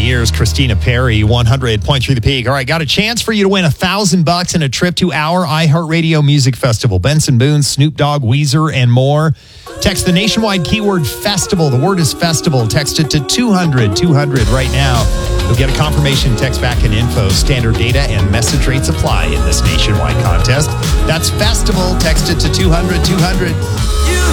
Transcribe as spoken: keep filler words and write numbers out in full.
years, Christina Perri, one hundred point three The Peak. All right, got a chance for you to win a thousand bucks and a trip to our iHeartRadio Music Festival. Benson Boone, Snoop Dogg, Weezer, and more. Text the nationwide keyword festival. The word is festival. Text it to two hundred two hundred right now. You'll get a confirmation text back and info. Standard data and message rates apply in this nationwide contest. That's festival. Text it to two hundred two hundred.